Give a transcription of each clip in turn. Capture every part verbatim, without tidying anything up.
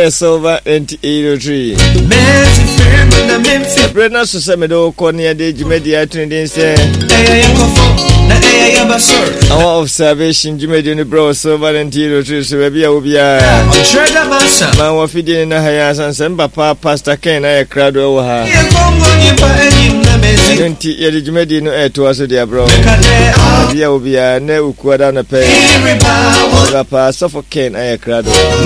Aye, silver and eight tree. Brenda Susamedo, Cornia de Jimedia Trending say, our observation, Jimedia Bro, silver and eight tree, so maybe I will be a man of feeding in the Hayas and Samba Pastor Ken, I crowd over her. Twenty years, Jimedia no air to us, dear bro. Maybe I will be a new quadrant pay. Papa suffocate, I crowd.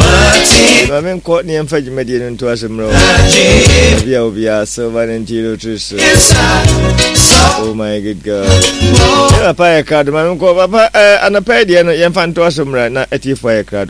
I mean, Courtney and Fudge Median to us, bro. Maybe I will be a silver and zero tree. Oh, my good God. Papa, I crowd, my uncle, Papa, and a pedian, and fan to us, right now, at you for a crowd.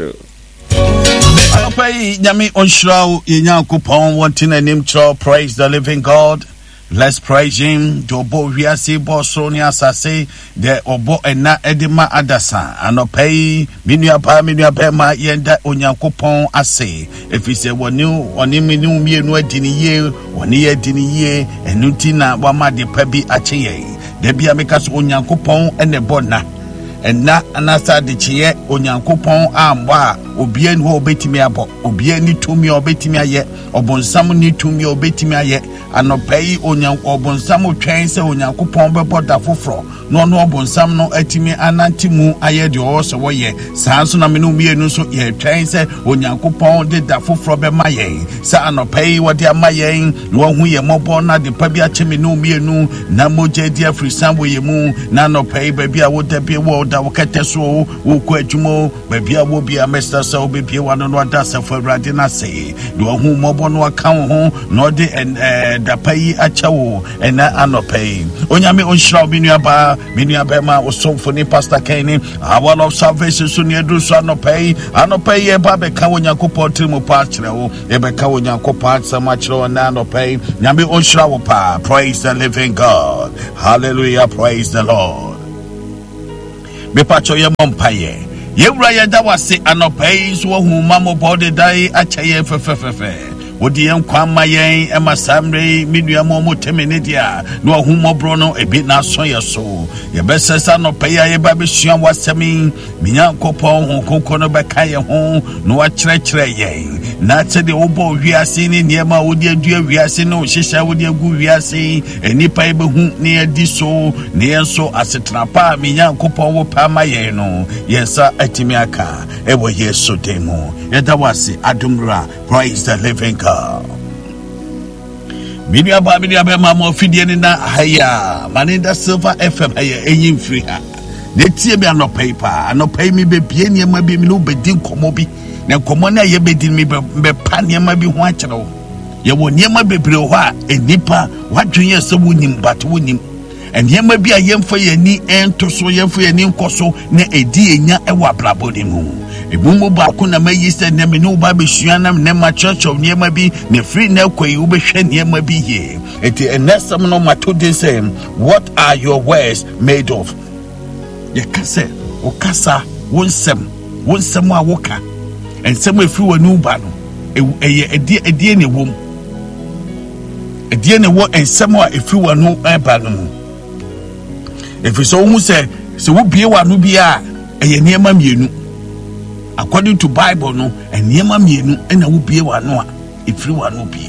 I'll pay Yami on Shrow in your coupon, wanting a name to praise the living God. Let's praise him. Jobo Viasi Bosonia Sase, the Obo and Na Edima Adasa, and no pay Minia Paminia Pema Yenda Onyankopon Ase. If he say one new, one iminu me no dini ye, one year dini ye, and Nutina Wama de Pebi Achie. Debia Mekas Onyankopon and the Bona. And na anasa de chie onyankopon amba obie no obetimi abo obie ni tumi obetimi aye obonsam ni tumi obetimi aye anopai onyan obonsam twen se onyankopon bebo da foforo no no obonsam no atimi anantimu aye de o so woye sanso na menu mienu so ye twen se onyankopon de da foforo be maye sa anopai wode amaye no hu ye mobo na de pa bia chemi no mienu na moje dia frisambo ye mu na anopai ba bia wo da bi wo da wakete so wo ko adwumo ba bia wo bia Mister So be pie one no da se for rade na say no hu mobo no aka ho no de da pai achawo ena anopai onyame onhira obi nuaba me nuaba ma osomfo ni Pastor Kenny our of salvation so ne do so anopai anopai ye ba be ka onyankopon trimu pa kire wo e be ka onyankopon asama kire na anopai nyame onhira wo pa. Praise the living God. Hallelujah. Praise the Lord. Me pacho ye mompaye yewura ye da wase anopai so hu mamo body dai achaye fefefefe wodi en kwama yen e masamre minua mo motemene dia no hu mobro no ebi na so ye so ye besesa anopai ye ba be sua wasemi minyankopon hu konkono be kaye ho no wa kyerɛkyerɛ yen na tede obo wiase ni niema wodi adua wiase no hyehya wodi agu wiase enipa e be hu ne adi so ne enso asetrapa minyankopon wo pa ma yen no yensa atimi aka e wo yeso demo yeda wase adumra. Praise the living God. Minia ba minia be ma mo fidie ni na haya maninda Silver F M haya enyim free ha ne tie me anopai pa anopai mi be bie niema bi mi no bedin komo bi na komo na ye bedin mi be pa niema bi ho akyere wo ye wo niema bebre ho a enipa wadwen se wonim bat wonim eniema bi a yemfa ye ni ento so yemfa ye ni nkoso na edi enya e wa blabodi mu ebumu ba ko na mayi se ne me no ba be suana ne ma church of niema bi ne free na kwai wo be hwe niema bi ye eti enesam no mato de say what are your words made of ye kase o kasa wonsem wonsem a woka ensem afiri wanu ba no eye edi edi ne wom edi ne wo ensem a afiri wanu ba no efi so hu se se wo bie wanu bia eye niema mienu according to Bible no eniema mienu ena wo bie wanu a efiri wanu bie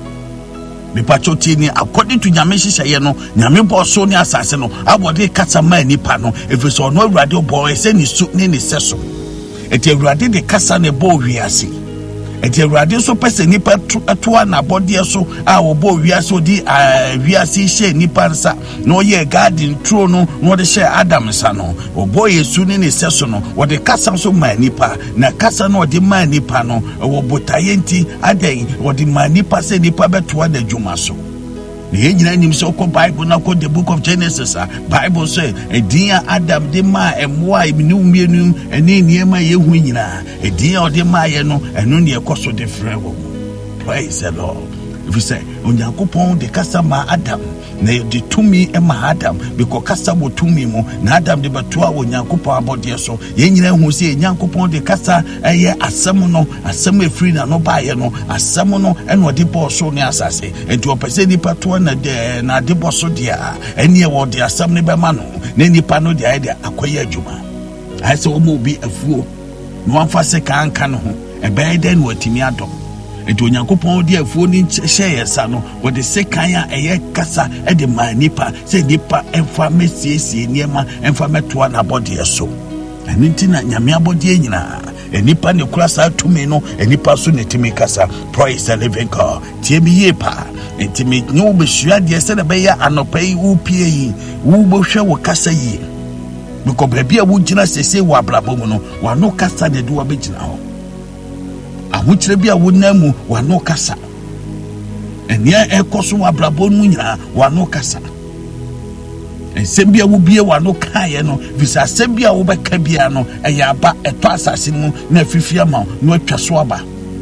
me pachoti ni according to nyame hyehyeye no nyame boso ni asase no abode kasa ma nipa no efi so no awurade obo ese ni su ni ni seso eti awurade de kasa ne bo wiase eti awurade so pese nipa to na bode so a wo bo wiase odi wiase hye nipa nsa no ye garden tro no no de hye Adam nsa no obo yesu ni ni seso no wo de kasa so ma nipa na kasa no de ma nipa no wo botayenti aden wo de ma nipa se nipa beto da dwuma so ne nyina nim so ko Bible na ko the book of Genesis a Bible say edin Adam de ma emwa eminu mienu eni niema ye hu nyina edin o de ma ye no eno ne ekoso de frewo. Praise the Lord. If you say onyankopon de kasa ma Adam na de tumi e ma Adam because kasa bo tumi mu na Adam de batoa onyankopon abode so ye nyina hu se onyankopon de kasa eye asem no asem efiri na no ba ye no asem no eno de boso ne asase enti opese ni patoa na de na de boso dia eni e wo de asem ne be ma no na nipa no de aye de akoye adwuma aye se o mo bi afuo no amfa se kan kan ho e be den watimi adom enti onyankopɔn de afuo ni hyɛ yɛsa no wɔde sekan a ɛyɛ kasa ɛde ma nipa sɛ nipa ɛmfa mesiesie nneɛma ɛmfa mɛtoa n'abɔdeɛ so ɛno nti na nyame abɔdeɛ nyinaa enipa ne kura saa tumi no enipa so ne timi kasa. Praise the living God. Tie mi yie pa enti me nyo besua deɛ sɛ na bɛyɛ anɔpa yi wo pie yi wo bohwɛ wo kasa yi because baabi a wo gyina sese wo abrabɔ mu no wano kasa de do abɛgyina hɔ ahokyerɛ bi a wo nam mu wano kasa ɛnea ɛkɔ so wo abrabɔ mu nyinaa wano kasa nsɛm bi a wo bie wano kaeɛ no visa asɛm bi a wo bɛka bia no ɛyɛ aba ɛtɔ asase mu na afifia ma no atwa so aba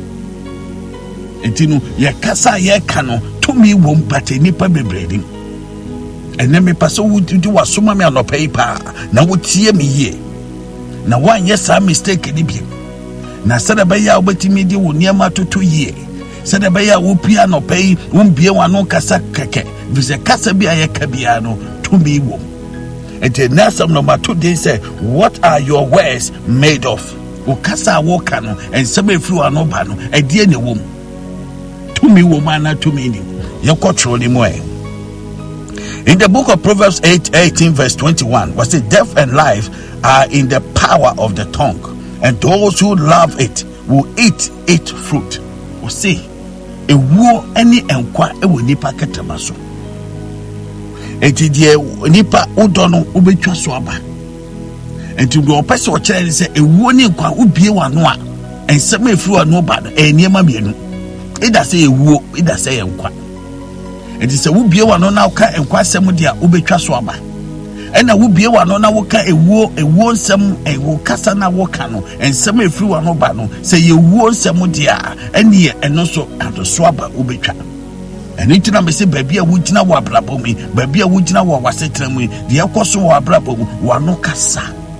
enti no yɛ kasa yɛ ka no tumi wɔ mpate nipa bebree ɛnɛ me pa sɛ wo di wasoma me anɔpa yi paa na wotie me yie na woanyɛ saa mistake ni bi na sɛ da bɛyɛ a wobɛtumi de wo nneɛma toto yie sɛ da bɛyɛ a wopie anɔpa yi wombie wano kasa kɛkɛ visɛ kasa bi a yɛka biara no tumi wɔ ɛnti nasɛm no mato den sɛ what are your words made of wo kasa a woka no ɛnsɛm a ɛfiri wano ba no ɛdeɛ ne wɔ mu tumi wɔ mu ana tumi ni yɛkɔ twerɛ ne mu ɛ. In the book of Proverbs eight eighteen verse twenty-one, was it death and life are in the power of the tongue, and those who love it will eat its fruit. We see, a war any enkwa e wo nipa ketama so. Enti die nipa udono ubetwa so aba. Enti do opese o kire se e wo ni enkwa ubie wano a ensem efiri wano ba no e niema mienu. Ida se e wo, ida se enkwa. Enti se wo bie wano na woka enkwa asem dia ubetwa so aba. Ena wo bie wano na woka ewuo ewuo nsem ewo kasa na woka no ensem efiri wano ba no se ye wuo nsem dia ene eno so adoso aba ubetwa. Eni tina me se baabi a wugina wo abrabɔ mu baabi a wugina wo wasetra mu de yakoso wo abrabɔ mu wano kasa.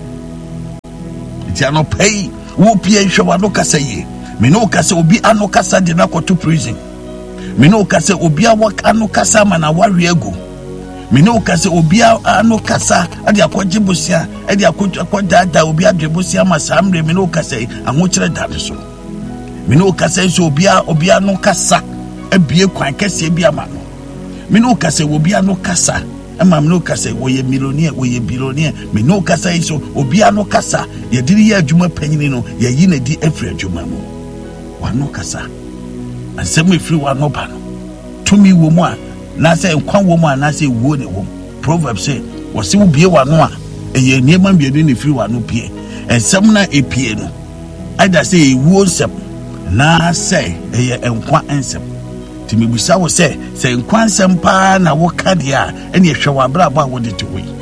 Enti ano pay wo pie hwe wano kasa ye. Me no kasa obi ano kasa de na kɔto prison. Me no kasa obi a wak ano kasa ma na wari agu. Me no kasa obi ano kasa ade akɔgye bosia ade akɔdada obi adwe bosia ma samre me no kasa ahokyere dade so. Me no kasa so obi obi ano kasa ebie kwan kase bi ama no. Me no kasa obi ano kasa ama me no kasa wo ye millionaire wo ye billionaire me no kasa so obi ano kasa ye diri ye adwuma panyini no ye yi na di afri adwuma mu. Wano kasa asɛm efiri wano ba no tumi wɔ mu a na sɛ nkwa wɔ mu a na sɛ wuo ne wɔ mu. Proverbs say wɔse wo bie wano a ɛyɛ nneɛma mmienu ne firi wano pie ɛnsɛm na epie no ada sɛ ewuo nsɛm na sɛ ɛyɛ nkwa nsɛm. Ti mebusa wo sɛ sɛ nkwa nsɛm paa na woka deɛ a ɛne ɛhwɛ wɔ abrabɔ a wode to hɔ yi.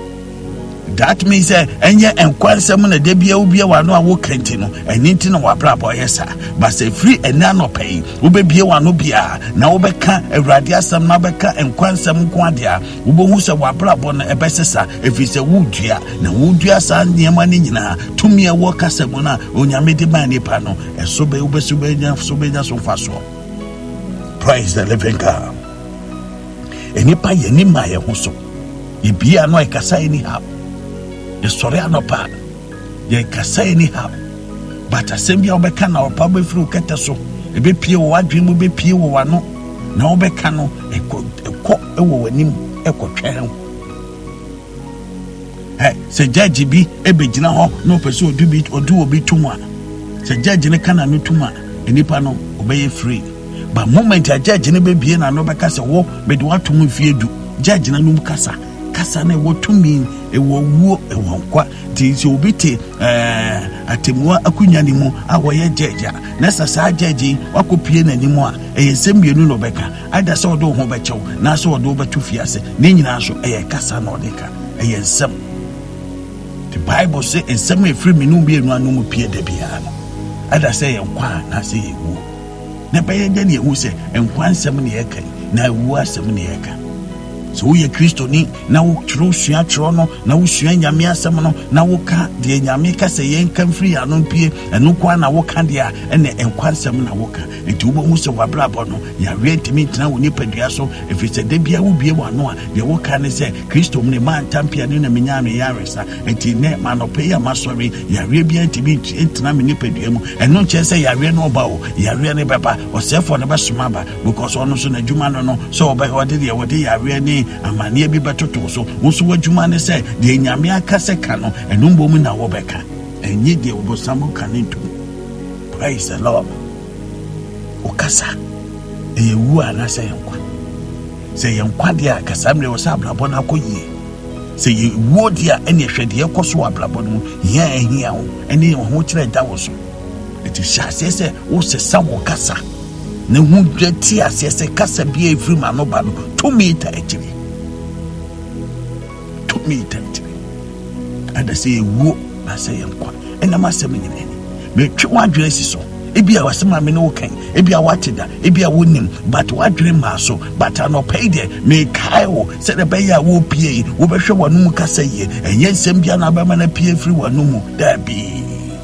That means eh enye enkwansem na de bia obia wano a wo kanti no eni nti na wabrabɔ yesa but say free ena no pay wo be bia wano bia na wo beka awurade asem na beka enkwansem nko ade a wo bo hu se wabrabɔ na ebesesa efise wo dua na wo dua sa niema ne nyina tumi e wo kasem na onyame de ba nipa no eso be wo be so be nya so be nya so faso. Praise the living God. Eni pa ye ni ma ye ho so ye bia no e kasa ni ha. The story anopa ye kasa anyhow but asem bia obeka na opa be firi ukete so e be pie wo adwen mu be pie wo wano na obeka no ekọ ekọ ewo wanim ekọ twɛn he se judge bi e be gina ho no pese odu bi odu obi tumu a se judge ne kana no tumu a enipa no obeye free but moment a judge ne be bie na no beka se wo be de watomu fie du judge na no kasa kasa na wo tumi ewo wuo ewo nkwa ti se obi te eh atemua akunya ni mu a wo ye jeja na sasa jeji wakopie na ni mu a eye sembienu no beka ada se odo ho bechew na se odo betu fiase ni nyina so eye kasa na odeka eye nsem. The Bible say ensem efiri minu bienu anu mu pie da bia no ada se ye nkwa na se ye wuo na beye de ne hu se nkwa nsem ne ye kan na wuo asem ne ye kan. so wo ye Kristo ni na wo tro sua tro no na wo sua nyame asɛm no na wo ka de nyame ka sɛ yen kan free anon pie ɛno kwa na wo ka de a ɛne enkwansɛm na wo ka enti wo bo sɛ wabrabɔ no ya rentimi tena wo nipadua so efisɛ de bia wo bie wano a de wo ka ne sɛ Kristo mne man tampia ne na menya me yaresa enti ne manopɛ ya masɔre ya re bia ntimi tena me nipadua mu ɛno nkyɛ sɛ ya re no ba o ya re ne bɛba ɔsɛfo ne bɛsoma ba because ɔno so na dwuma no no so ɔbɛ ɔde de wɔde ya re ne amane bi bɛtoto so wo so wadwuma ne sɛ de nyame aka sɛ ka no ɛno mbom na wo bɛka ɛnyɛ de wo bosam ka ne ntom. Praise the Lord. Okasa ɛyɛ wu a na sɛ yɛnkwa sɛ yɛnkwa deɛ a kasa mmerɛ wɔ sɛ abrabɔ no akɔ yie sɛ yɛwuo deɛ a ɛne ɛhwɛ deɛ ɛkɔ so wɔ abrabɔ no mu hia ahia wo ɛne wo ho kyerɛ da wo so ɛti hyɛ aseɛ sɛ wosesa wo kasa na hu dwa ti aseɛ sɛ kasa bia ɛfiri ma no ba no tumi ta akyiri tumi ta akyiri ada sɛ yɛwuo na sɛ yɛnkwa ɛnam asɛm nyina ni metwe wo adwene si so ebi a wasema me no kan ebi a wateda ebi a wonim but wadwene ma so but anɔpɛ de me kai wo sɛ de bɛyɛ a wo pie wo bɛhwɛ wanum kasa yie ɛnyɛ nsɛm bia na bɛma na pie firi wanum dabi.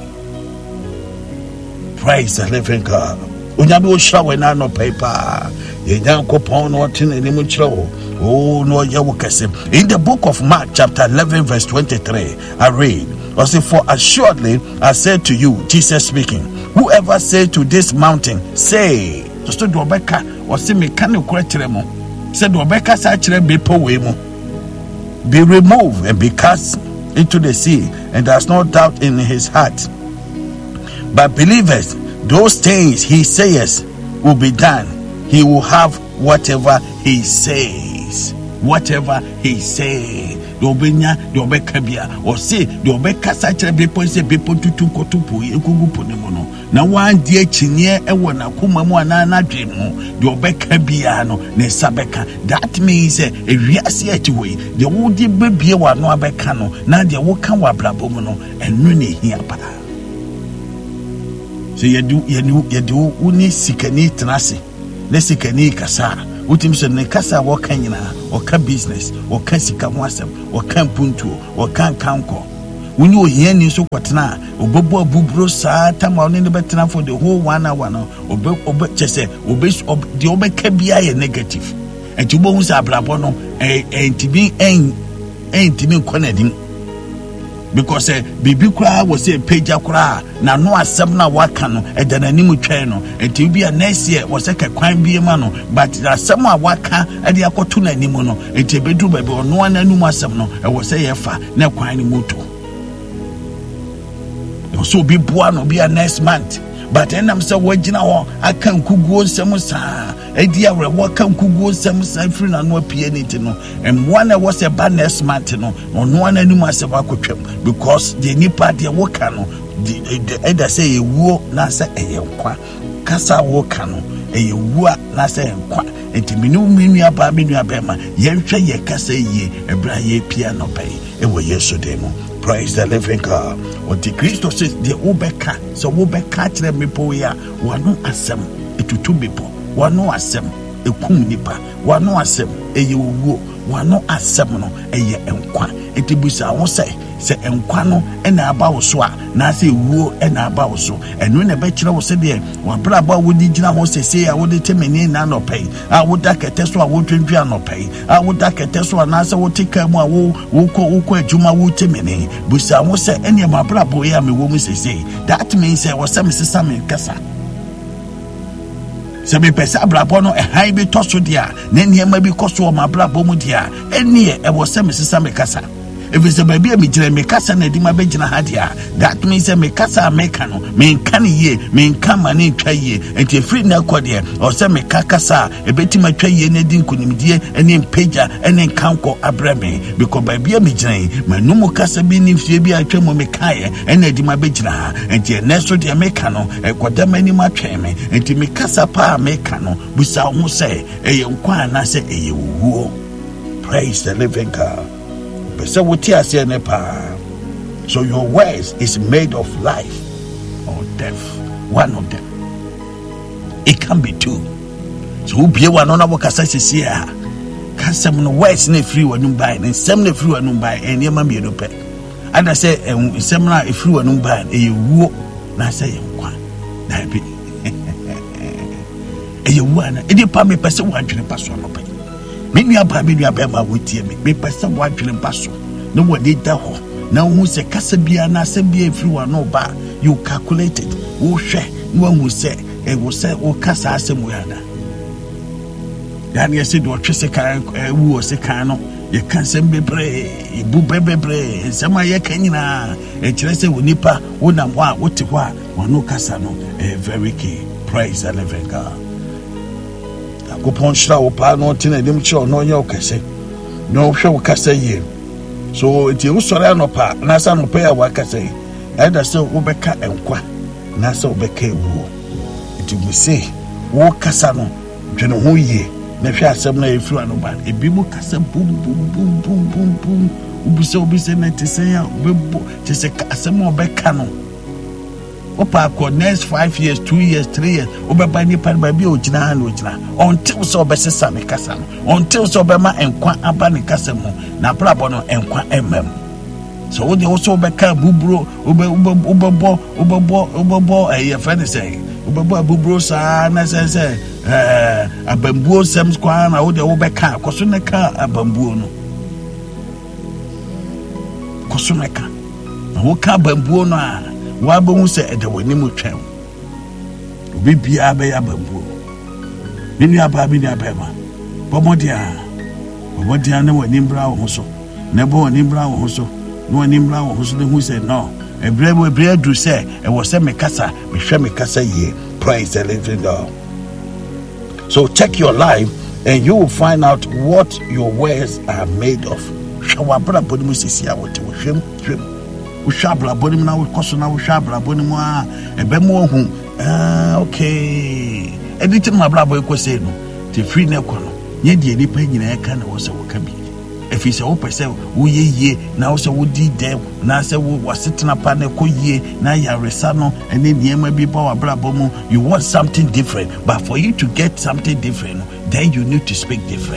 Praise the living God. Onyame wo hira wo na anɔpɛ pa ye Nyankopɔn no ɔte na nim kyerɛ wo oh no yɛ wo kɛse. In the book of Mark chapter eleven verse twenty-three I read, I say, for assuredly I said to you, Jesus speaking, whoever say to this mountain, say, just to do Rebecca or see me can you correct them? Said Rebecca such a be be removed and be cast into the sea, and there's no doubt in his heart. But believers, those things he says will be done. He will have whatever he says. Whatever he says. The obenya the obeka bia or say the obeka sache bepo se bepo tutu kotupu ekugu ponemo no na wan die chinye ewo na kuma mu ana na dwe mu the obeka bia no ne sabeka. That means e wiase atiwe the wodi bebie wa no abeka no na de wo kan wa brabo mu no enu ne hia pa. So yedu yedu yedu uni sikani tenase ne sikani kasa utim se ne kasa wo kan nyina o ka business o ka sika ho asem o ka puntu o ka kanko woni o hia ni so kwetena obobo abubro saa tama oni ne betena for the whole one hour no obe obe chese obe the obe ka bia ye negative enti bo hu sa abrabo no entibi en entibi konadim because uh, bibi kura was a page kura na no asem na waka no e da nanim twen no enti bi a next year was a kwan bi ma no but asem a waka e de akoto nanim no enti bedu ba bi ono ananum asem no e was a yefa na kwan ni moto so bi boa no bi a next month but enam say wagina ho akan kuguo nsem saa edi awre wakan kuguo nsem saa free na no apie niti no and one was a bad next month no ono ananum asem akotwam because the nipa de woka no the either say ewuo na say eyenkwa kasa woka no eyewua na say enkwa enti minu minu aba minu abema yenhwe ye kasa yie ebra ye pia no pai ewo yesu demo. Praise the living God. What the Christ says, the Obeka, so Obeka chere me po ya, wano asem, etutu mepo, wano asem, ekum nipa, wano asem, eye wuo, wano asem no, eye enkwa. Eti busa won say, se enkwa no, ena aba wo so a, na se wuo ena aba wo so. Enu na be kire wo se de, wa bra ba wo di gina ho sese a wo de temeni na no pay. A wo da kete so a wo twentwa no pay. A wo da kete so a na se wo tika mu a wo wo ko wo ko adwuma wo temeni. Busa won say ene ma bra bo ya me wo mu sese. That means e wo se me sesa me kasa. Se me pesa abrabo no e han bi to so dia na niam bi koso o ma abrabo mu dia ene e wo se me sesa me kasa. If it's a baby, me jira me kasa na di ma be jina hadia. That means me kasa me kano, me nkani ye, me nkama ne twa ye. Enti free na kwade o se me kakasa e beti ma twa ye na di nkunimdie ene mpeja ene nkanko abrame because baby me jina manumu kasa bi ni fie bi atwa mo me kae ene di ma be jina ha. Enti neso de me kano e kwada mani ma twa me. Enti me kasa pa me kano busa ho se e ye nkwa na se e ye wuo. Praise the living God. So your words is made of life or death. One of them. It can be two. So who be one on our casas here? kasam no words na free wanum bai na nsɛm na free wanum bai ɛne ma me no pɛ ada sɛ nsɛm na free wanum bai ɛyɛ wuo na sɛ yɛ nkwa na bi ɛyɛ wuo na ɛde pa me pɛ sɛ wadwene pa so no pɛ me nua ba me nua ba ma wotie me me pɛ sɛ wadwene pa so na wɔde da hɔ na wo sɛ kasa bia na sɛ bia free wano ba you calculate it wo hwɛ no wo sɛ e wo sɛ wo kasa asɛm wo yana ya ne sɛ do twese kan wo se kan no ye kan sɛm bebre e bu bebre nsɛm a ye kan nyina e kyerɛ sɛ wo nipa wo nam hɔ a wote hɔ a wono kasa no e very key. Praise the living God. Akopɔn hyira wo pa no tena nim kyerɛ no nyɛ wo kɛse no hwɛ wo kasa yie. So it you sorry anopa na sa no pay wa kasa yi ɛda sɛ wo bɛka enkwa na sɛ wo bɛka ewu it you say wo kasa no dwene ho yie na hwɛ asɛm na efiri anoba ebi mu kasa bum bum bum bum bum bum ubi sɛ obi sɛ na te sɛ ya bebo te sɛ asɛm a bɛka no opa ko next five years two years three years obɛba ni pan ba bi ogina na ogina until sɛ obɛsesa ne kasa no until sɛ obɛma enkwa aba ne kasa mu na brabo no enkwa emam so wo de wo sɛ obɛka buburo obɛ obɛbɔ obɛbɔ obɛbɔ ɛyɛ fɛ ne sɛ obɛbɔ buburo saa na sɛ sɛ eh abambuo sɛm kwa na wo de wo bɛka kɔso ne ka abambuo no kɔso ne ka na wo ka abambuo no a wabohu sɛ ɛda wani mu twɛm obi bia bɛyɛ abambuo ne nua ba bi nua bɛma bɔmɔdia bɔmɔdia ne wani mbra wo ho so na bɔ wani mbra wo ho so ne wani mbra wo ho so ne hu sɛ no ebre ebre adu sɛ ɛwɔ sɛ me kasa me hwɛ me kasa yie. Praise the living God. So check your life and you will find out what your words are made of. Hwɛ wabra bɔne mu sisi a wote wo hwɛm hwɛm wo hwabra bɔne mu na wo kɔso na wo hwabra bɔne mu a ɛbɛ mu ohu ah okay ɛdi ti ma bra bɔ ekɔsɛ no te free na kɔ no nye die nipa nyina ɛka na wo sɛ wo ka bi efi sɛ wo pɛsɛ wo ye ye na wo sɛ wo di dɛ na sɛ wo wasetena pa na kɔ ye na yaresa no ɛne niema bi ba wabra bɔ mu you want something different but for you to get something different then you need to speak different.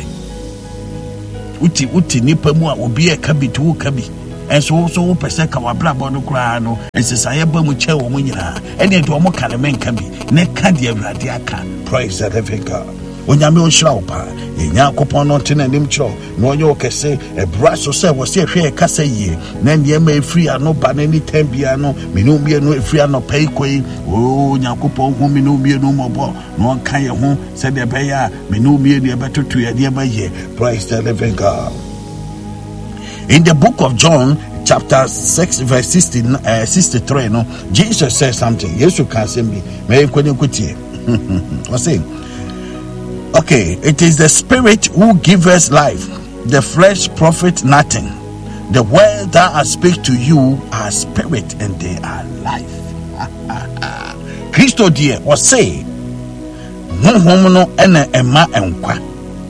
Uti uti nipa mu a obi e ka bi to ka bi enso so wo pese ka wabra bo no kra no ensesaye ba mu che wo mu nyina ene de wo ka ne men ka bi ne ka de awurade aka. Praise the living God. Onyame o hira wo pa enya akopon no tena nim kiro no onye o kese e bra so se wo se hwe e kasa yie na ne ma efri ano ba na ni tambia no menu bie no efri ano pai koi o nyakopon hu menu bie no mobo no kan ye ho se de be ya menu bie ne betoto ye de ba ye. Praise the living God. In the book of John chapter six verse sixty, uh, sixty-three no Jesus says something. Yesu can say me me kwani kwatie I say okay, it is the spirit who gives us life. The flesh profit nothing. The words that I speak to you are spirit and they are life. Christo dear was say, no homo ene ema enkwa.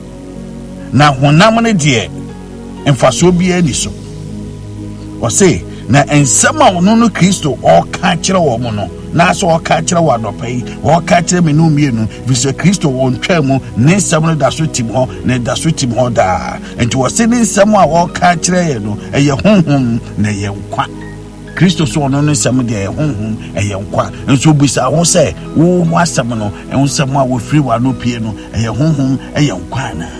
Na honamone dear emfaso bia ni so. Was say na ensema ono no Christo o ka kire wo mo no. Na so o ka kire wa dopai o ka kire me no mienu viso Christo won twam ne nsem no da so tim ho ne da so tim ho da enti wo se ne nsem a o ka kire ye no eye honhom na ye nkwa Christo so ono no nsem de ye honhom eye nkwa enso bisa ho se wo ho asem no ensem a wo firi wa no pie no eye honhom eye nkwa na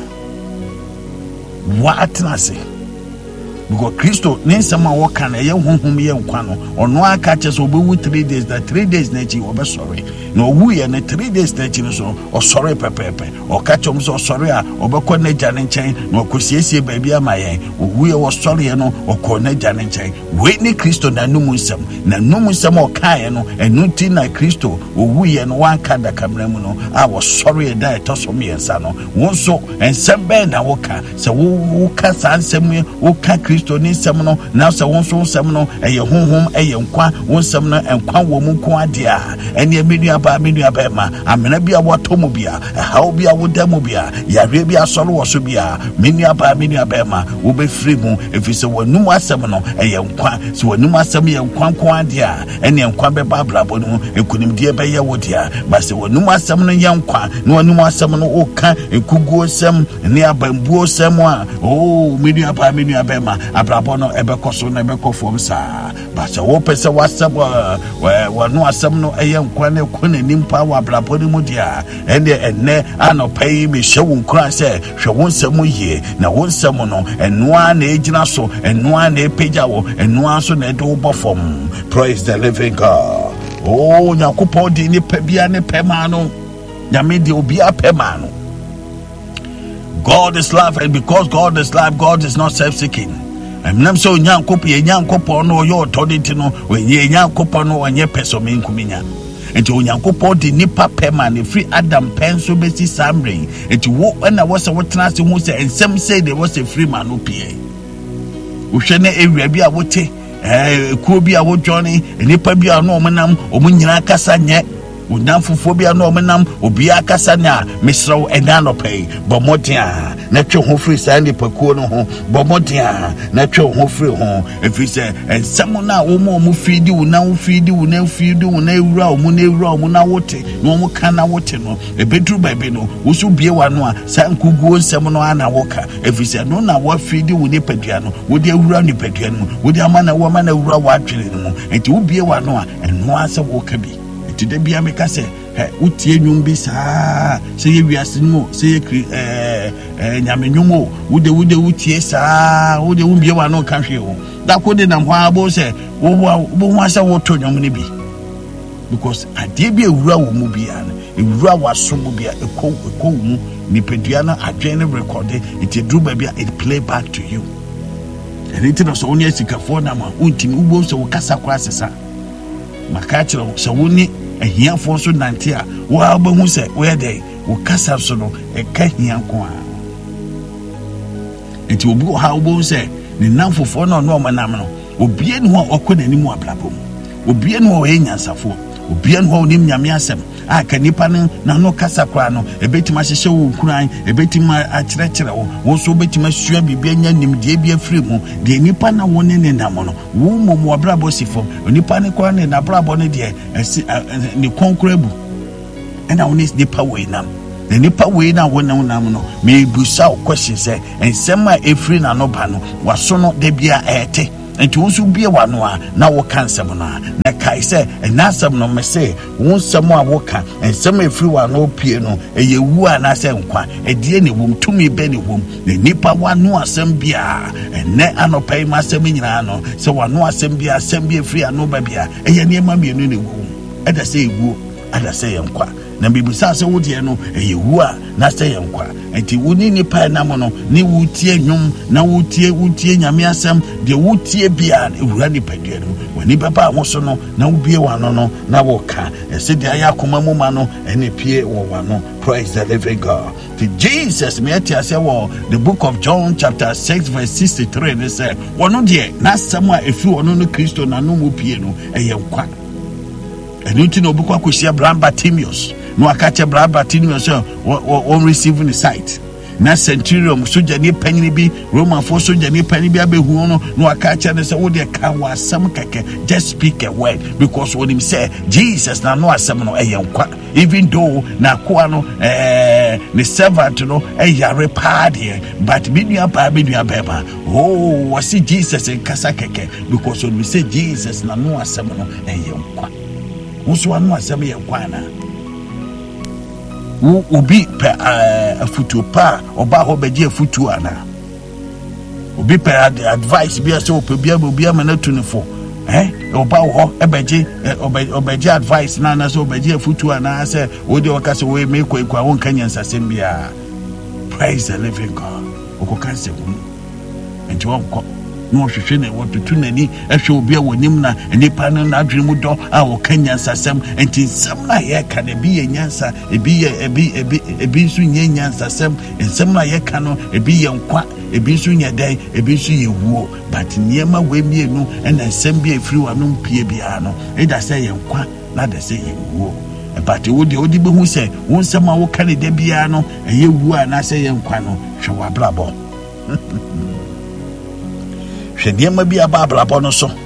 what na say because Christo nsem a wo ka na ye honhom ye nkwa no ono aka che so obewu three days that three days na chi obe sorry no wu ye na three days na chi no so o sorry pepepe o ka chom so sorry a obekọ na gya ne nchen na okosiesie ba bia mayen o wu ye wo sorry no o ko na gya ne nchen we ni Christo na num nsem na num nsem o ka ye no enu ti na Christo o wu ye no wan ka da kamera mu no a wo sorry da etoso me yensa no wo so ensem be na wo ka se wo ka san nsem wo ka Christo ni nsem no na se wo so nsem no eye honhom eye nkwa wo nsem no enkwa wo mu nko ade a ene amenu aba me nua bema amena bia wotomo bia hawo bia wodamo bia yare bia soro wo so bia me nua aba me nua bema wo be free mu efise wanum asem no eye nkwa so wanum asem ye nkwa nkwa dia ene nkwa be babrabo no ekunim die be ye wodia ba se wanum asem no ye nkwa no wanum asem no oka ekuguo sem ne abambuo sem a oh me nua aba me nua bema abrabo no ebe koso na ebe kofom sa ba se wo pese wasem wa no asem no eye nkwa na ekona nimpa wa abrabo no mu dia ene ene anopai me hyewo nkra se hwe wonsem ye na wonsem no enoa na ejina so enoa na epeja wo enoa so na edo bofom. Praise the living God. Oh nyakopo di ni pebia ne pema no nyame di obi apema no. God is love, and because God is love, God is not self-seeking. I'm not so nyakopo ye nyakopo no yo authority no when ye nyakopo no onye peso me nkuminya. Enti onyankopɔ di nipa pema ne free Adam penso besi samre enti wo na wo se wotena se hu se ensem say they was a free man opie wo hwe na ewia bi a wote eh kuo bi a wo johnny nipa bi a no omenam omunyina kasa nye unamfufo bia no omenam obi akasa nya mesrew ena no pay bomodia na twe ho free sa ni pakuo no ho bomodia na twe ho free ho efise ensam na wo mo mo feedi una wo feedi una feedi una ewura o mo na ewura o mo na wote no mo kana wote no ebedru baby no wo so bie wa no a sa nkuguo nsam no ana woka efise no na wo feedi wo ni padua no wo de ewura ni padua no wo de amana wo amana ewura wa atwere no enti wo bie wa no a eno ase wo ka bi today bia me ka se utie nwum bi saa se ye wiase no se ye eh eh nyame nwum o wude wude utie saa wude wumbie wa no ka hwe o da ko de na ho abo se wo wo ho asa wo to nwum ne bi because ade bi ewura wo mu bia na ewura waso mu bia ekọ ekọ mu ni pedua na adwen ne record it dru ba bia it play back to you and it no so onye sikafo na ma untimi ubo se wo kasa kwa sesa makachiro so woni ehiafo so nante a wo abahu se we dey wo kasa so no e ka hianko a enti obi ha obo se ni namfofo no no manam no obie ne ho okonani mu ablabom obie ne ho enyansafo obie ne ho nim nyame asem aka nipa na no kasa kwa no ebetima hyehye wo kuran ebetima akyerɛkyerɛ wo wo so betima sua bibia nya nimdie bia firi mu de nipa na wo ne ne nam no wo momo abrabo sifo nipa ne kwa ne na abrabo ne de ne konkrabu ɛna wo ne nipa we nam the nipa we na wo nam nam no me busa question say ensem a efiri na no ba no waso no de bia ɛte enti wo so bie wa no a na wo kan sem no a na kai se enasem no me se wo nsem a wo ka ensem efiri wa no pie no eye wu a na se nkwa edie ne wom tumi be ne wom ne nipa wa no asem bia ene anopai ma asem nyina no se wa no asem bia asem bia efiri ano ba bia eye ne ma mienu ne wom eda se ewu ada se ye nkwa na bibusa se wo de no eye wu a na se ye nkwa enti wo ni nipa na mo no ni wo tie nwom na wo tie wo tie nyame asem de wo tie bia ewura ni padua no wani baba wo so no na wo bie wa no no na wo ka ese de ayakoma mu ma no ene pie wo wa no. Praise the living God. To Jesus me atia se wo the book of John chapter six verse sixty-three they say wono de na asem a efi wono no Kristo na no mu pie no eye nkwa enu ti no bukwa kosia Abraham Bartimaeus no akache Abraham Bartimaeus o receive the sight na centurion soja ni panyi bi Roman for soja ni panyi bi abehu no no akache ne se wo de ka wasam keke just speak a word because when him say Jesus na no asem no eye nkwa even though na kwa no eh the servant no eyare paade but bidua pa bidua beba oh was Jesus in kasa keke because when we say Jesus na no asem no eye nkwa uso anu asem ye nkwa na wo obi pe afutu pa oba ho beje afutu ana obi pe advice bia se ope bia obi amana tunifo eh oba ho ebeje obeje advice na na se obeje afutu ana se odi okase we me kwekwa won kanyansa sem bia. Praise the living God. Okokanse hu enti wonko no hwehwe ne wotutu nani ehwe obi a wonim na nipa no na adwene mu do a wokanyansa sem enti sem na ye ka ne bi yenyansa ebi ye ebi ebi ebi su nyansa sem ensem na ye ka no ebi ye nkwa ebi su nyedai ebi su ye wuo but niema we mienu ena sem bi efiri wa no mpie bia no eda se ye nkwa na de se ye wuo but wodi odi be hu say won sama wo kane da bia no eye wu ana say ye nkwa no hwe wa blabo hwe niam bia ba blabo no so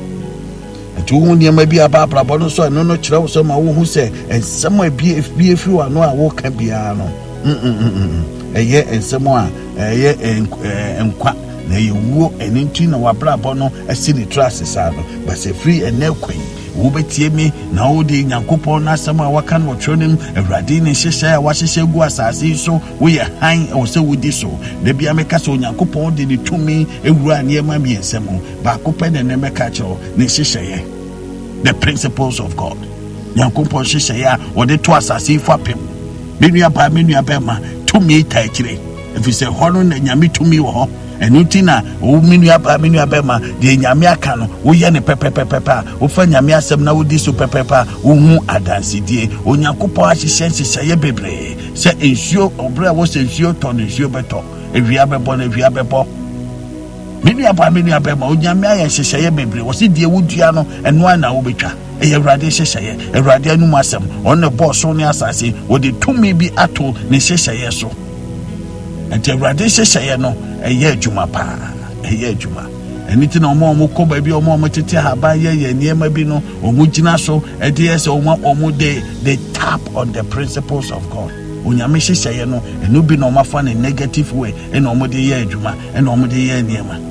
etu hu niam bia ba blabo no so no no kire wo so ma wo hu say ensama bia bia fi wa no a wo ka bia no mm eye ensama a eye enkwa na ye wu eninti na wa blabo no asi ni trust sa no but say free and na kwen wo betie me na wo de Nyankopon na asɛm a waka no twonem Awurade ne hyehyɛ a wahyehyɛ gu asase so wo ye han o se wo di so da bia meka so Nyankopon de ne tumi ewura niema miensɛm ba ko pɛ ne ne meka kyerɛ ne hyehyɛ the principles of God Nyankopon hyehyɛ a wo de to asase fa pem menua ba menua ba ma tumi ta kyire efi sɛ hono na nyame tumi wo ho enuti na wo menua ba menua ba ma de nyame aka no wo ye ne pepepepepa wo fa nyame asɛm na wo di so pepepa wo hu adansidie Onyankopɔn ahyehyɛ nhyehyɛ bebre sɛ ensuo obra wo sɛ ensuo tɔ ne ensuo beto ewia bɛbɔ na ewia bɛbɔ menua ba menua ba ma onyame ayɛ nhyehyɛ bebre wo se die wo dua no ɛno na wo betwa eye Awurade hyehyɛ Awurade anu asɛm ɔne bɔ so ne asase wo de tumi bi ato ne hyehyɛ so enti Awurade hyehyɛ no eye adwuma pa eye adwuma eniti na omo omo ko ba bi omo omo tete haba ye ye niema bi no omo gina so e de yes omo omo de they tap on the principles of God onyame hyehyɛ no enu bi na omo fa ne negative way e na omo de ye adwuma e na omo de ye niema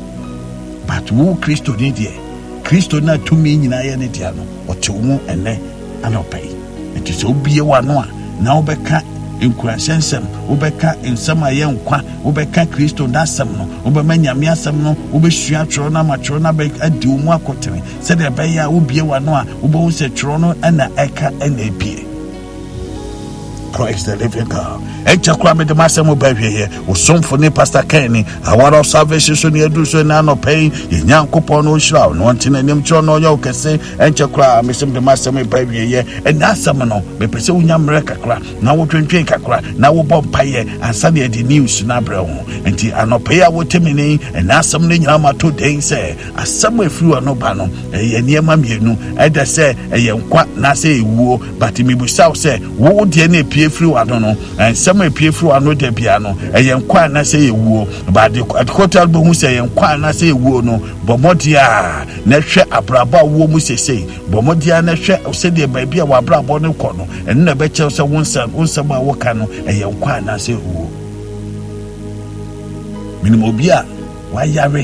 but wo Kristo ni de Kristo na tumi nyina ye ne dia no ote omo ene anopai enti so bie wa no a na obeka enkurasensem obeka ensem aye nkwa obeka Kristo dasem no obema nyame asem no obesua tworo na matworo na be adi omu akotere se de be ya obie wa no a obo se tworo no na eka na ebie Christ the living God. Echa kwa me de masem obahwe here. Osomfo ne Pastor Kenny, award of salvation so ne edu so na no pay. Ye Nyankopon no hira no nti na nim tro no nya okese. Echa kwa me sem de masem obahwe here. E na asem no me pese unya mre kakra. Na wo twentwen kakra. Na wo bom paye ansa de the news na bre ho. Nti anope ya wo temini e na asem ne nyama ma to den se asem afiri no ba no. E ye niema mienu. E de se e ye nkwa na se ewuo but me busaw se wo de na free one no and some appear through another piano a young quan na say woo but the hotel who say and quan na say woo no bomodia na hwe abraba wo mu say bomodia na hwe said the baby a abraba no kono and na be che say won san won sam a wo ka no a young quan na say woo minimo bia wa yare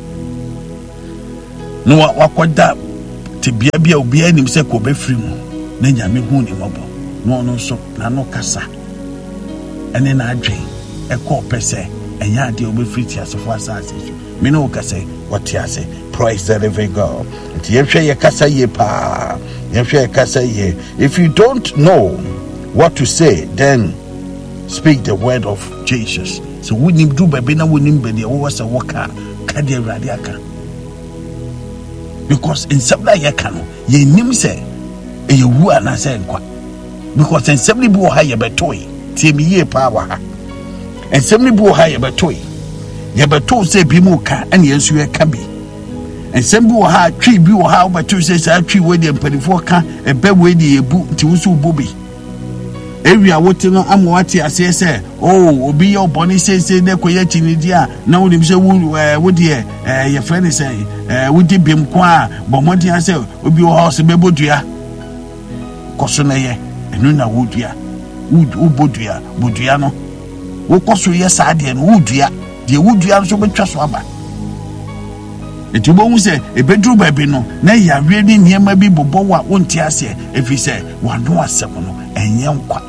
no wakoda te bia bia obi anim say ko be free mu na nyame hu ni mobo no no so na no kasa ene na adwen e ko pese enya de obefriti asofo asase so me no kasa what say praise the living God nti ye hwe ye kasa ye pa ye hwe ye kasa ye if you don't know what to say then speak the word of Jesus so we need do baby na we need be the wo say woka ka de Awurade aka because in sabda ye ka no ye nim say e ye wu ana say nkwa because en semni bu ha ye betoy tiemi ye pa wa ha en semni bu ha ye betoy ye beto se bi mu ka en ye nsu ye ka bi en sem bu ha twi bi wo ha beto se sa twi we de mpanifo ka e be we de ebu ti wusu bu bi ewia wote no amwati ase se oh obi ye oboni se se ne koye chinidi a na wonim se wu wo de eh ye friend se eh wo di bim kwa bomodi ase obi wo ha se bebodua koso na ye enu na wodua wodua bodua no wo koso ye saade no wodua de wodua so betwa so aba etubo hu se ebedru baby no na yawe ni niema bi bobo wa wonti ase efi se wano asem no enye nkwa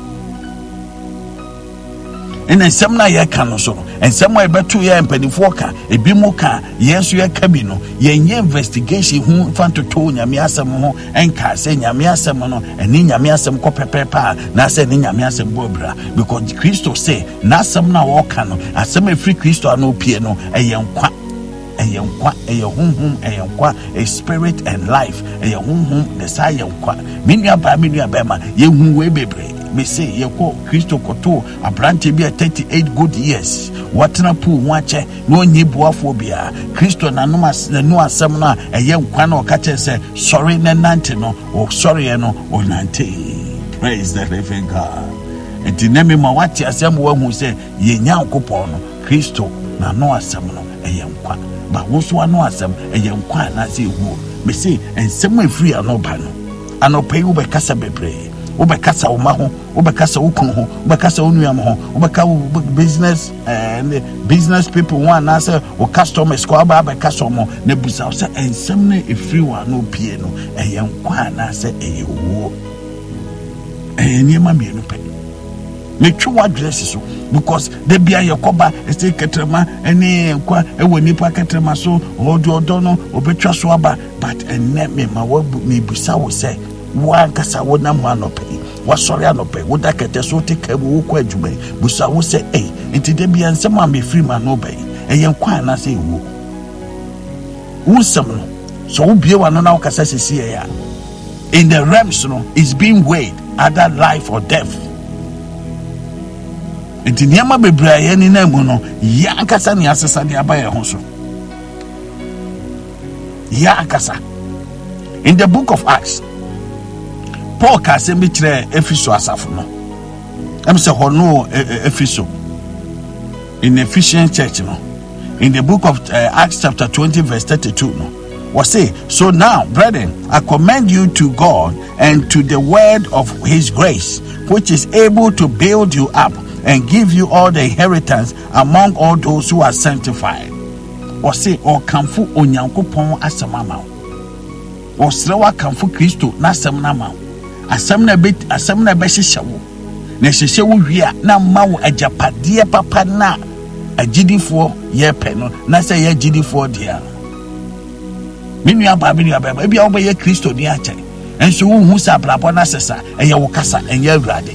ena nsem na ye ka no so ensem a ebeto ye empanifo ka ebi mu ka yeso ye ka bi no ye nye investigation hu fanto to nyame asem ho enka se nyame asem no eni nyame asem ko pepepa na se ni nyame asem bobra because Christo say na asem na wo ka no asem efri Christo ana opie no eye nkwa eye nkwa eye honhom eye nkwa a spirit and life eye honhom the say nkwa minua ba minua ba ma ye hu we bebre me say ye ko Christo koto abrante bi thirty-eight good years watena pu ho ache no nyi boafo bia Christo na no no asem na eye nkwa na o ka che say sorry na nante no o sorry no o nante Praise the living God. And the name of what you say, who say, ye nyan coupon, Christo, na no asem no, a young qua. But also no asem, a young qua, and I say, who me say, and some free are no bano. And no pay over Casa Bebre. Ubekasa umaho, ubekasa ukuho, ubekasa unuyamo, ubeka business and business people one answer or customers ko aba bekasa mo na busa say ensem na efiri wa no pie no eye nkwa na say eye wo eh niema me no pe me twa address so because the bia yakoba ese ketrema ene nkwa ewo nipa ketrema so odo odo no obetwa so aba but enne me ma wo me busa wo say one kasa wo na mo anope wa sorry anope wo da kete so te kabu wo kwa adwuma busa wo say eh enti de bia nsem am be free man no be eh yenkwa na say wo wo sam no so wo bie wa no na wo kasa sesi ya in the realms no is being weighed either life or death enti niama bebra ye ni na mu no ya kasa ni asesa de abaye ho so ya kasa in the book of Acts Paul Kasembi kire Efeso asafo no. Em se hono Efeso. In Ephesian church no. In the book of uh, Acts chapter twenty verse thirty-two no. Was say, so now, brethren, I commend you to God and to the word of his grace, which is able to build you up and give you all the inheritance among all those who are sanctified. Was say, o kamfu onyankopon asamama. O srewa kamfu Kristo na asamama. Asam na bit asam na behyehyɛ wo na hyehyɛ wo wia na ma wo agyapadeɛ papa na agidifo yɛ pɛ no na sɛ yɛ agidifo dia menu aba menu aba bia wo bɛyɛ Kristo ni akyɛ enso wo hu sa brabɔ na sesa ɛyɛ wo kasa ɛnyɛ awurade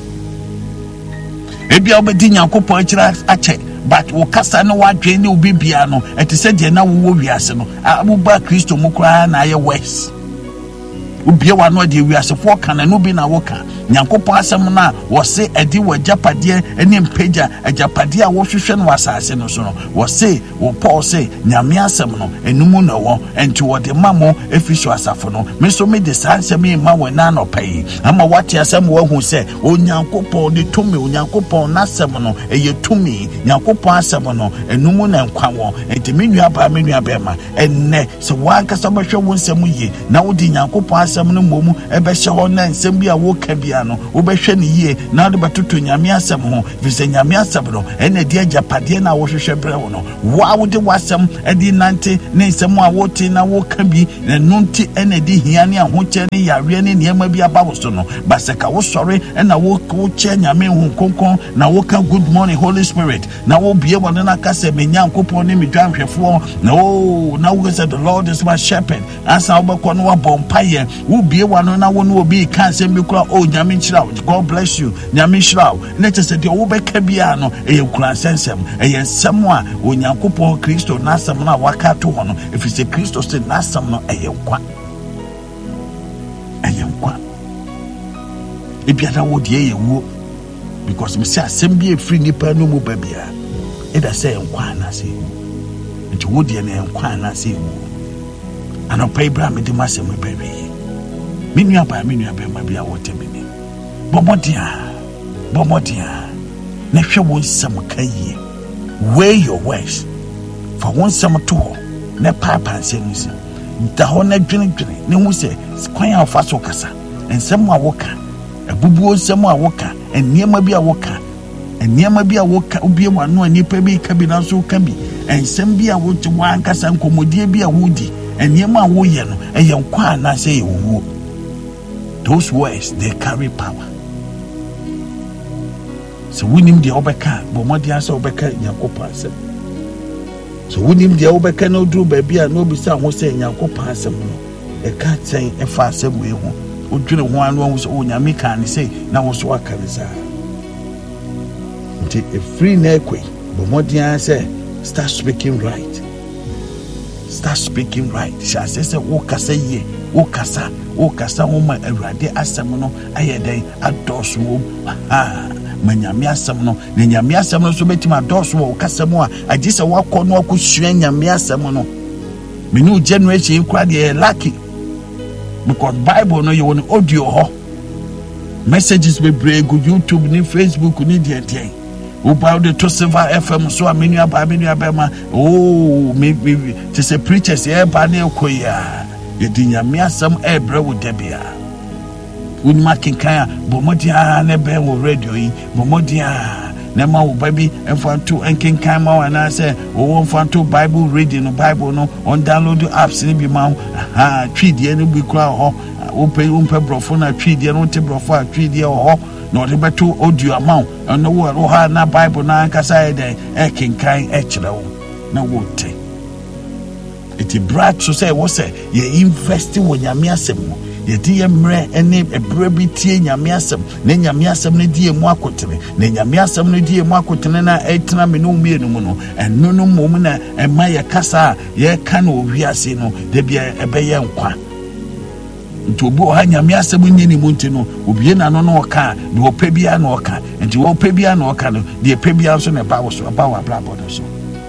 ebia wo bɛdi Nyankopɔn akyira akyɛ but wo kasa no wadwe ne obi bia no ɛte sɛ deɛ na wo wo wiase no abuba Kristo mu koraa na ayɛ west ubie wa no de wiasefo kana no bi na woka Nyankopɔn asɛm na wɔse edi wagyapadeɛ ene mpagya agyapadeɛ a wɔhwehwɛ no wasase no so no wɔse wo Paul se nyame asɛm no enumu na wɔ enti wɔde mamo Efeso asafo no me so me de sansɛm yi ma wɔ na no pai ama wate asɛm wɔ hu sɛ Onyankopɔn de tumi Onyankopɔn na asɛm no eye tumi Nyankopɔn asɛm no enumu na nkwa wɔ enti me nua ba me nua bɛma enne sɛ wankasa bɛhwɛ wo nsɛm yi na wodi Nyankopɔn asɛm no mmomu ɛbɛhyɛ hɔ na nsɛm bi a woka bia no wobɛhwɛ ne yie na wode bɛtoto nyame asɛm ho fisɛ nyame asɛm no ɛna de agyapadeɛ na wohwehwɛ brɛ wo no wa wode wasɛm ɛde nante ne nsɛm a wote na woka bi na no nti ɛna de hia ne ahokyɛ ne yareɛ ne nneɛma bi aba wo so no basɛ ka wo sɔre ɛna wo kyɛ nyame ho konkon na woka good morning Holy Spirit na wo bie wɔ na ka sɛ me Nyankopɔn ne me dwanhwɛfoɔ na o na wo sɛ the Lord is my shepherd asa wobɛkɔ no wabɔ mpaeɛ wo bie wɔ no na wo no obi ka nsɛm bi kora o nyame nhyira God bless you nyame nhyira wo na kyɛ sɛ deɛ wobɛka bia no ɛyɛ kuransɛnsɛm ɛyɛ nsɛm a Onyankopɔn Kristo n'asɛm no a waka to hɔ no ɛfiri sɛ Kristo sɛ n'asɛm no ɛyɛ nkwa ɛyɛ nkwa ebiada wo deɛ ɛyɛ wuo because me sɛ asɛm bi ɛfiri nipa no mu ba bia ɛda sɛ ɛyɛ nkwa anaasɛ nti wo deɛ no ɛyɛ nkwa anaasɛ ɛwuo anɔpa ibra mede m'asɛm bɛwie me nua ba me nua bɛma bia wɔte me ni bɔmmɔden bɔmmɔden na hwɛ wo nsɛm ka yie weigh your words fa wo nsɛm to hɔ na paapa nsɛm no si da hɔ na dwenedwene ne hu sɛ kwan a wofa so kasa nsɛm a woka abubuo nsɛm a woka nneɛma bi a woka nneɛma bi a woka obie mu ano a nipa bi ka bi na so ka bi nsɛm bi a wote wankasa nkɔmmɔdie bi a wodi nneɛma a woyɛ no ɛyɛ nkwa anaasɛ ɛyɛ wuo. Those words, they carry power. So we need the obeka, but more than so obeka Nyankopɔn asɛm. So we need the obeka no do baby and no be say who say Nyankopɔn asɛm no. E ka ten e fa asɛm we ho. Odwene ho anu wo so o nyame ka ne say na wo so aka ne sa. Nti e free na ekwe, but more than say start speaking right. Start speaking right. Shall say say wo kasa ye, wo kasa o kasa homa awurade asɛm no ayɛ dɛn adɔso wo ah manyame asɛm no na nyame asɛm no so betim adɔso wo kasa mu a agye sɛ wakɔ no akɔsua nyame asɛm no me new generation kura de lucky because Bible no you want audio ho messages be break YouTube ni Facebook ni dia dia about the to Silver F M so amenu aba amenu aba oh me to say preachers here ba na ekoya ye di nyame asem e bre wo debia unma kinkan bomodia na be wo radio yi bomodia na ma wo baby enfanto enkinkan ma wana say wo enfanto Bible reading no Bible no on download the apps ni bi ma ha twidie no bi kura ho wo pe wo pe brofo na twidie no te brofo a twidie ho no de beto audio amount no wo ha na Bible na nkasa e den enkinkan e kire wo na wo te iti brad so say wo say ye invest wo nyame asem mo ye die mre ene ebre bi tie nyame asem na nyame asem ne die mu akotene na nyame asem ne die mu akotene na etena me no mienu mu no eno no mom na ema ye kasa ye ka na owiase no de bia ebe ye nkwa nti obo ha nyame asem nyini mu nti no obie na no no ka de opa bia na oka nti wo opa bia na oka no de opa bia so na ba wo so ba wa bra bodo so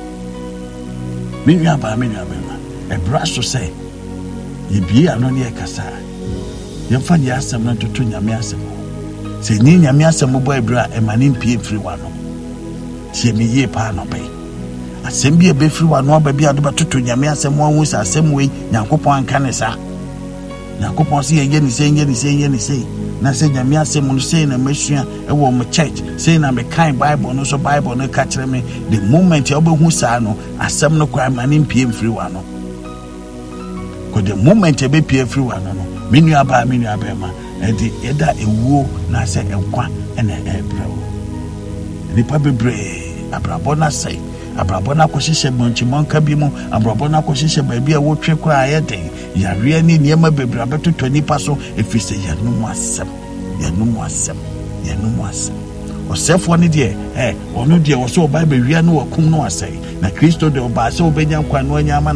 me nwa ba me nwa ba ebra so say ye bia ano ne kasa yɛmfa ne asɛm no toto nyame asɛm sɛ ni nyame asɛm bɔ ebra emane mpie firi wano tie me yie pa no bɛ asɛm bi ebe firi wano ba bi ado ba toto nyame asɛm wo hu sɛ asɛm wei Nyankopɔn anka ne sa Nyankopɔn sɛ yɛ ne sɛ yɛ ne sɛ yɛ ne sɛ na sɛ nyame asɛm no sɛ na masua ɛwɔ mo church sɛ na me kan Bible no so Bible no ka kyerɛ me the moment ya obɛhu saa no asɛm no kwa emane mpie firi wano ko the moment ebe pie firi wano no minu aba minu aba ma edi eda ewuo na se enkwa ena ebrawo nipa bebre abrabo na sei abrabo na kwhihye bonchimonka bi mu abrabo na kwhihye ba bia wotwe kra ayeden yare ni niema bebre abetoto nipa so efise yanum asem yanum asem yanum asem osefo ne de eh ono de wo so ba ba wia no wakum no asei na Kristo de oba se obenya nkwa no anya